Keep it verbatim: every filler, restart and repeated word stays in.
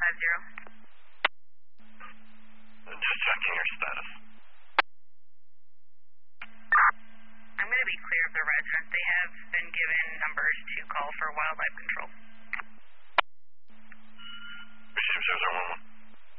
five zero. Just checking your status. I'm going to be clear of the resident. They have been given numbers to call for wildlife control. Receive zero zero one one.